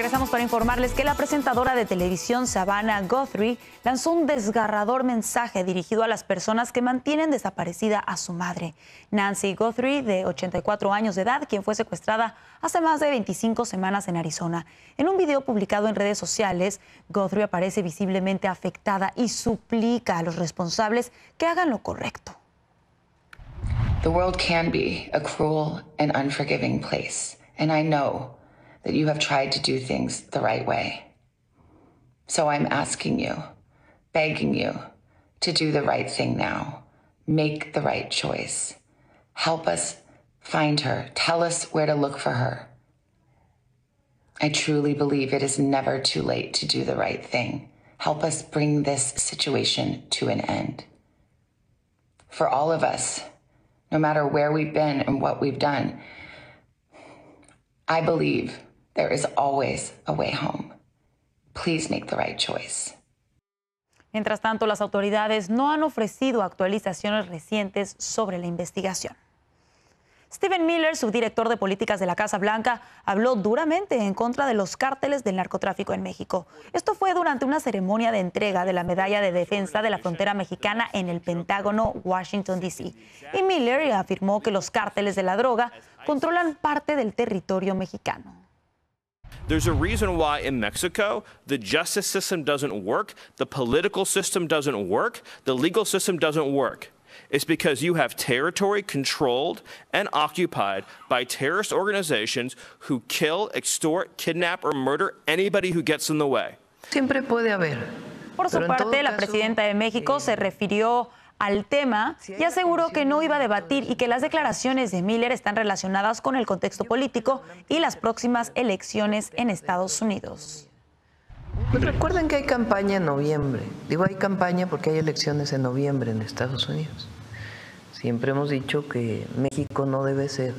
Regresamos para informarles que la presentadora de televisión Savannah Guthrie lanzó un desgarrador mensaje dirigido a las personas que mantienen desaparecida a su madre. Nancy Guthrie, de 84 años de edad, quien fue secuestrada hace más de 25 semanas en Arizona. En un video publicado en redes sociales, Guthrie aparece visiblemente afectada y suplica a los responsables que hagan lo correcto. The world can be a cruel and unforgiving place, and I know that you have tried to do things the right way. So I'm asking you, begging you, to do the right thing now. Make the right choice. Help us find her. Tell us where to look for her. I truly believe it is never too late to do the right thing. Help us bring this situation to an end. For all of us, no matter where we've been and what we've done, I believe there is always a way home. Please make the right choice. Mientras tanto, las autoridades no han ofrecido actualizaciones recientes sobre la investigación. Stephen Miller, subdirector de políticas de la Casa Blanca, habló duramente en contra de los cárteles del narcotráfico en México. Esto fue durante una ceremonia de entrega de la Medalla de Defensa de la Frontera Mexicana en el Pentágono, Washington, D.C. Y Miller afirmó que los cárteles de la droga controlan parte del territorio mexicano. There's a reason why in Mexico the justice system doesn't work, the political system doesn't work, the legal system doesn't work. It's because you have territory controlled and occupied by terrorist organizations who kill, extort, kidnap, or murder anybody who gets in the way. Siempre puede haber. Por su parte, la presidenta de México se refirió al tema y aseguró que no iba a debatir y que las declaraciones de Miller están relacionadas con el contexto político y las próximas elecciones en Estados Unidos. Pues recuerden que hay campaña en noviembre. Digo hay campaña porque hay elecciones en noviembre en Estados Unidos. Siempre hemos dicho que México no debe ser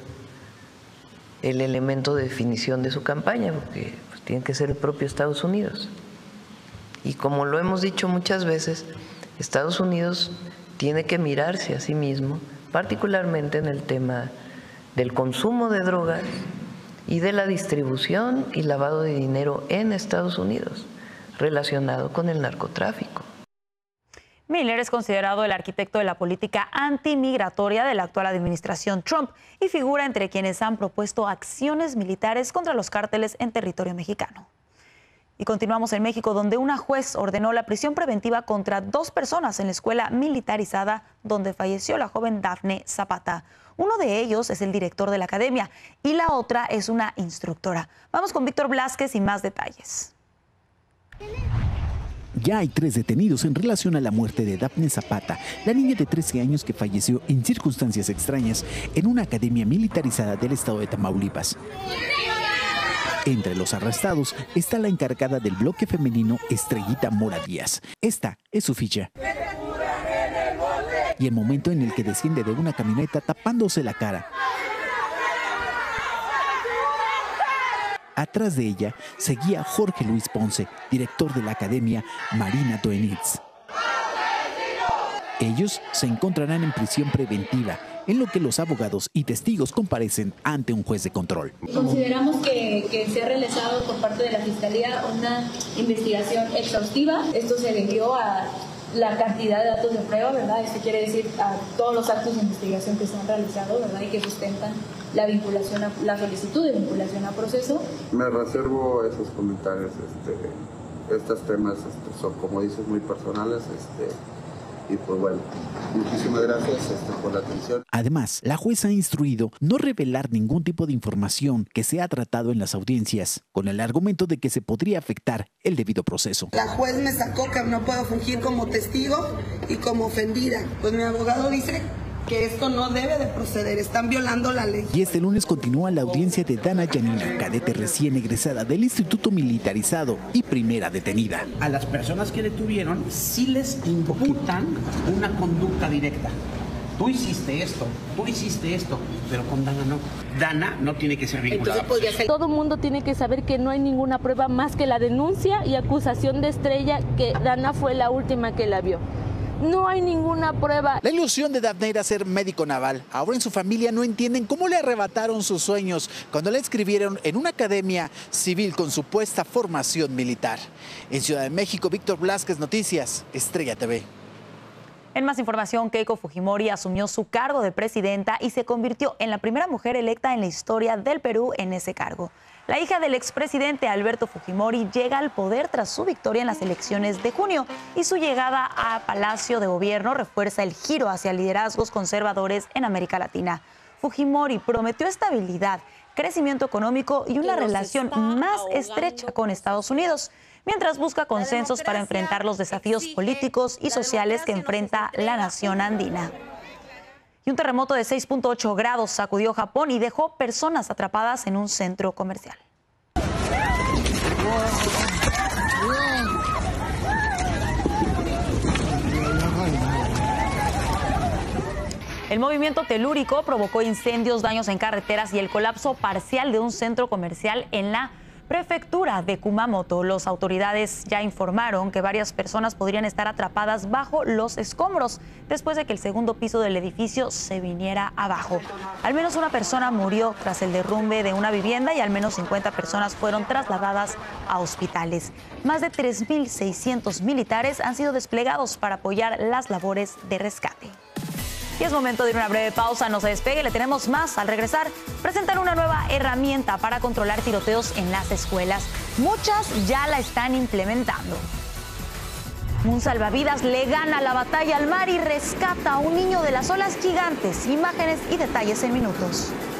el elemento de definición de su campaña, porque pues, tiene que ser el propio Estados Unidos. Y como lo hemos dicho muchas veces, Estados Unidos tiene que mirarse a sí mismo, particularmente en el tema del consumo de drogas y de la distribución y lavado de dinero en Estados Unidos, relacionado con el narcotráfico. Miller es considerado el arquitecto de la política antimigratoria de la actual administración Trump y figura entre quienes han propuesto acciones militares contra los cárteles en territorio mexicano. Y continuamos en México, donde una juez ordenó la prisión preventiva contra 2 personas en la escuela militarizada donde falleció la joven Dafne Zapata. Uno de ellos es el director de la academia y la otra es una instructora. Vamos con Víctor Blázquez y más detalles. Ya hay 3 detenidos en relación a la muerte de Dafne Zapata, la niña de 13 años que falleció en circunstancias extrañas en una academia militarizada del estado de Tamaulipas. Entre los arrestados está la encargada del bloque femenino Estrellita Mora Díaz. Esta es su ficha. Y el momento en el que desciende de una camioneta tapándose la cara. Atrás de ella seguía Jorge Luis Ponce, director de la Academia Marina Toenitz. Ellos se encontrarán en prisión preventiva, en lo que los abogados y testigos comparecen ante un juez de control. Consideramos que se ha realizado por parte de la Fiscalía una investigación exhaustiva. Esto se debió a la cantidad de datos de prueba, ¿verdad? Esto quiere decir a todos los actos de investigación que se han realizado, ¿verdad? Y que sustentan la vinculación, la solicitud de vinculación a proceso. Me reservo esos comentarios. Estos temas son, como dices, muy personales. Y pues bueno, muchísimas gracias por la atención. Además, la jueza ha instruido no revelar ningún tipo de información que se ha tratado en las audiencias, con el argumento de que se podría afectar el debido proceso. La juez me sacó que no puedo fungir como testigo y como ofendida. Pues mi abogado dice que esto no debe de proceder, están violando la ley. Y este lunes continúa la audiencia de Dana Yanina, cadete recién egresada del Instituto Militarizado y primera detenida. A las personas que detuvieron sí les imputan una conducta directa. Tú hiciste esto, pero con Dana no. Dana no tiene que ser vinculada. Todo el mundo tiene que saber que no hay ninguna prueba más que la denuncia y acusación de Estrella, que Dana fue la última que la vio. No hay ninguna prueba. La ilusión de Dafne era ser médico naval. Ahora en su familia no entienden cómo le arrebataron sus sueños cuando la inscribieron en una academia civil con supuesta formación militar. En Ciudad de México, Víctor Blasquez, Noticias, Estrella TV. En más información, Keiko Fujimori asumió su cargo de presidenta y se convirtió en la primera mujer electa en la historia del Perú en ese cargo. La hija del expresidente Alberto Fujimori llega al poder tras su victoria en las elecciones de junio y su llegada a Palacio de Gobierno refuerza el giro hacia liderazgos conservadores en América Latina. Fujimori prometió estabilidad, crecimiento económico y una relación más estrecha con Estados Unidos, mientras busca consensos para enfrentar los desafíos políticos y sociales que enfrenta la nación andina. Y un terremoto de 6.8 grados sacudió Japón y dejó personas atrapadas en un centro comercial. El movimiento telúrico provocó incendios, daños en carreteras y el colapso parcial de un centro comercial en la prefectura de Kumamoto. Las autoridades ya informaron que varias personas podrían estar atrapadas bajo los escombros después de que el segundo piso del edificio se viniera abajo. Al menos una persona murió tras el derrumbe de una vivienda y al menos 50 personas fueron trasladadas a hospitales. Más de 3.600 militares han sido desplegados para apoyar las labores de rescate. Y es momento de ir a una breve pausa, no se despegue, le tenemos más. Al regresar, presentan una nueva herramienta para controlar tiroteos en las escuelas. Muchas ya la están implementando. Un salvavidas le gana la batalla al mar y rescata a un niño de las olas gigantes. Imágenes y detalles en minutos.